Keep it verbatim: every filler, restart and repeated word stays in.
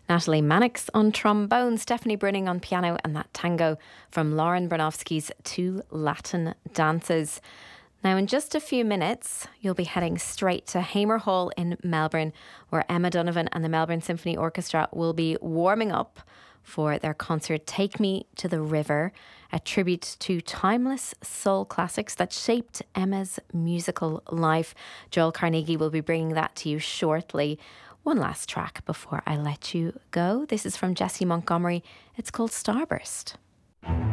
Natalie Mannix on trombone, Stephanie Brinning on piano, and that tango from Lauren Bronowski's Two Latin Dances. Now, in just a few minutes, you'll be heading straight to Hamer Hall in Melbourne, where Emma Donovan and the Melbourne Symphony Orchestra will be warming up for their concert Take Me to the River, a tribute to timeless soul classics that shaped Emma's musical life. Joel Carnegie will be bringing that to you shortly. One last track before I let you go. This is from Jessie Montgomery. It's called Starburst.